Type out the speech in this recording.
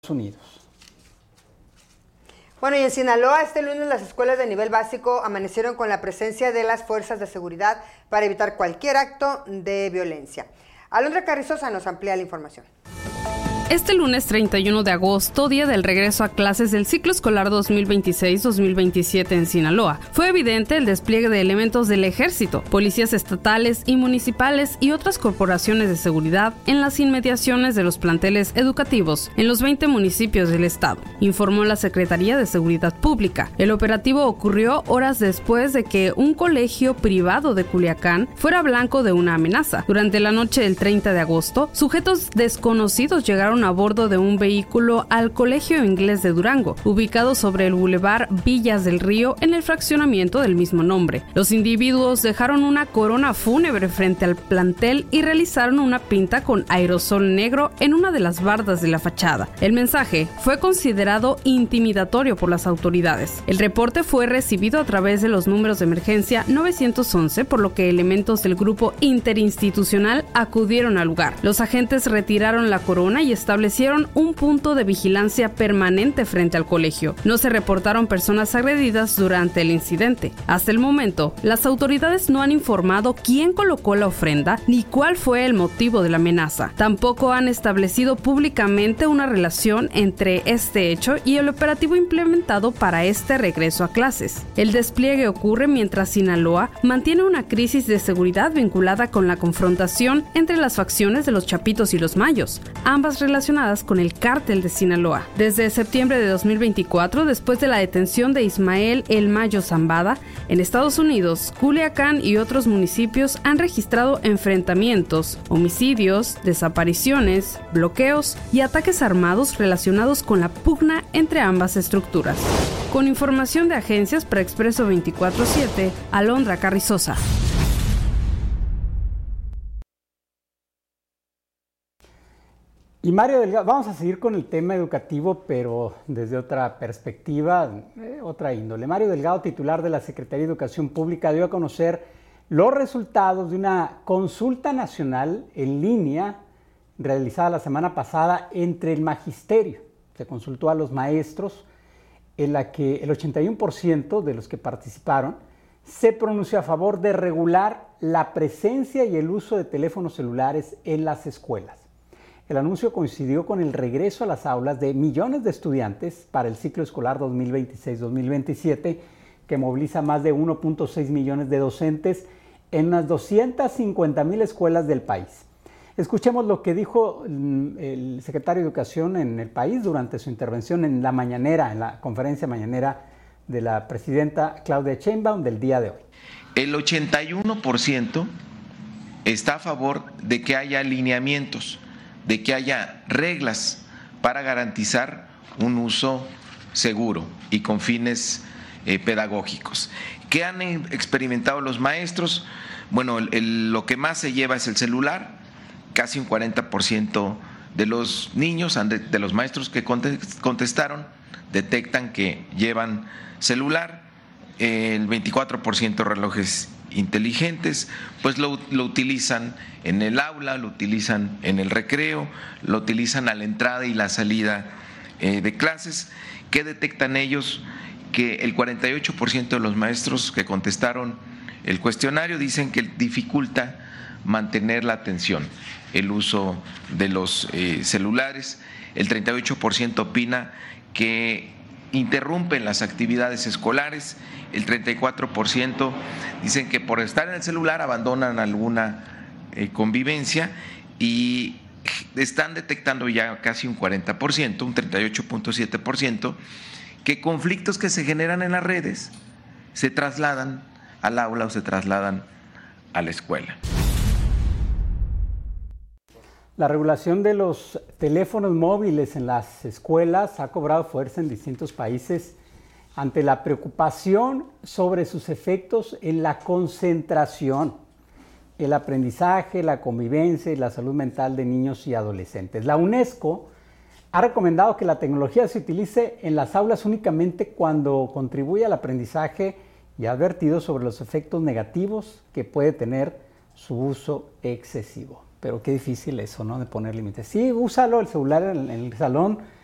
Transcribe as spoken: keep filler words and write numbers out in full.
Unidos. Bueno, y en Sinaloa este lunes las escuelas de nivel básico amanecieron con la presencia de las fuerzas de seguridad para evitar cualquier acto de violencia. Alondra Carrizosa nos amplía la información. Este lunes treinta y uno de agosto, día del regreso a clases del ciclo escolar dos mil veintiséis dos mil veintisiete en Sinaloa, fue evidente el despliegue de elementos del ejército, policías estatales y municipales y otras corporaciones de seguridad en las inmediaciones de los planteles educativos en los veinte municipios del estado, informó la Secretaría de Seguridad Pública. El operativo ocurrió horas después de que un colegio privado de Culiacán fuera blanco de una amenaza. Durante la noche del treinta de agosto, sujetos desconocidos llegaron a bordo de un vehículo al Colegio Inglés de Durango, ubicado sobre el bulevar Villas del Río en el fraccionamiento del mismo nombre. Los individuos dejaron una corona fúnebre frente al plantel y realizaron una pinta con aerosol negro en una de las bardas de la fachada. El mensaje fue considerado intimidatorio por las autoridades. El reporte fue recibido a través de los números de emergencia nueve once, por lo que elementos del grupo interinstitucional acudieron al lugar. Los agentes retiraron la corona y establecieron un punto de vigilancia permanente frente al colegio. No se reportaron personas agredidas durante el incidente. Hasta el momento, las autoridades no han informado quién colocó la ofrenda ni cuál fue el motivo de la amenaza. Tampoco han establecido públicamente una relación entre este hecho y el operativo implementado para este regreso a clases. El despliegue ocurre mientras Sinaloa mantiene una crisis de seguridad vinculada con la confrontación entre las facciones de los Chapitos y los Mayos, ambas relacionadas con el cártel de Sinaloa. Desde septiembre de dos mil veinticuatro, después de la detención de Ismael El Mayo Zambada, en Estados Unidos, Culiacán y otros municipios han registrado enfrentamientos, homicidios, desapariciones, bloqueos y ataques armados relacionados con la pugna entre ambas estructuras. Con información de agencias para Expreso veinticuatro siete, Alondra Carrizosa. Y Mario Delgado, vamos a seguir con el tema educativo, pero desde otra perspectiva, eh, otra índole. Mario Delgado, titular de la Secretaría de Educación Pública, dio a conocer los resultados de una consulta nacional en línea realizada la semana pasada entre el magisterio. Se consultó a los maestros, en la que el ochenta y uno por ciento de los que participaron se pronunció a favor de regular la presencia y el uso de teléfonos celulares en las escuelas. El anuncio coincidió con el regreso a las aulas de millones de estudiantes para el ciclo escolar dos mil veintiséis dos mil veintisiete, que moviliza más de uno punto seis millones de docentes en unas doscientas cincuenta mil escuelas del país. Escuchemos lo que dijo el secretario de Educación en el país durante su intervención en la mañanera, en la conferencia mañanera de la presidenta Claudia Sheinbaum del día de hoy. El ochenta y uno por ciento está a favor de que haya alineamientos, de que haya reglas para garantizar un uso seguro y con fines eh, pedagógicos. ¿Qué han experimentado los maestros? Bueno, el, el, lo que más se lleva es el celular. Casi un cuarenta por ciento de los niños, de los maestros que contestaron, detectan que llevan celular. El veinticuatro por ciento relojes inteligentes, pues lo, lo utilizan en el aula, lo utilizan en el recreo, lo utilizan a la entrada y la salida eh, de clases. ¿Qué detectan ellos? Que el cuarenta y ocho por ciento de los maestros que contestaron el cuestionario dicen que dificulta mantener la atención, el uso de los eh, celulares. El treinta y ocho por ciento opina que interrumpen las actividades escolares. El treinta y cuatro por ciento dicen que por estar en el celular abandonan alguna eh, convivencia, y están detectando ya casi un cuarenta por ciento, un treinta y ocho punto siete por ciento, que conflictos que se generan en las redes se trasladan al aula o se trasladan a la escuela. La regulación de los teléfonos móviles en las escuelas ha cobrado fuerza en distintos países ante la preocupación sobre sus efectos en la concentración, el aprendizaje, la convivencia y la salud mental de niños y adolescentes. La UNESCO ha recomendado que la tecnología se utilice en las aulas únicamente cuando contribuye al aprendizaje y ha advertido sobre los efectos negativos que puede tener su uso excesivo. Pero qué difícil eso, ¿no? De poner límites. Sí, úsalo el celular en el salón,